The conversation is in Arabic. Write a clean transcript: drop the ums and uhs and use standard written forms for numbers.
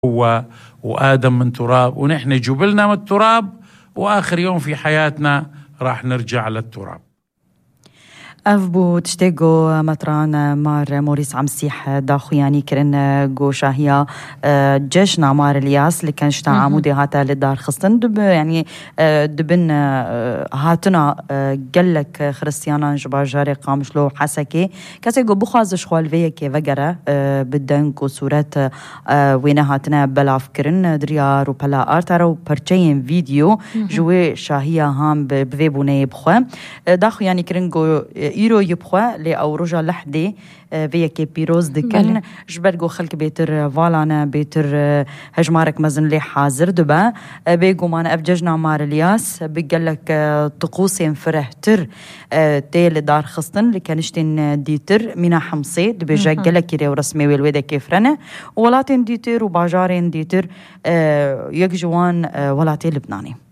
هو وآدم من تراب، ونحن جبلنا من التراب، وآخر يوم في حياتنا راح نرجع للتراب. اف بو تشتيغو مطران مار موريس عمسيح داخو يعني كرن جو شاهيا جشنا مار الياس اللي كان شتا عمودي هاتا للدار خصن دب يعني دبن هاتنا قلك خريستيانا جبا جاري قامشلو حسكي كاتيغو بخاز شخوال فيكي وغرا بدن كو صورت وينا هاتنا بلاف كرن دريار و بلا ارتارا و پرچين فيديو جوي شاهيا هام بفيبوني بخوا داخو يعني كرن جو إيرو يبخوا لأو رجع لحدي فيكي بيروز دكن جبرجو خلق بيتر فالانا بيتر هجمارك مزن لي حاضر دبا بيجو معنا أفججنا مار الياس بيقلك طقوسين فرهتر تيل دار خصن اللي كانشتين ديتر منا حمصي دبيجا قلك يري ورسمي والويدا كيفرنا ولاتين ديتر وباجارين ديتر يكجوان ولاتين لبناني.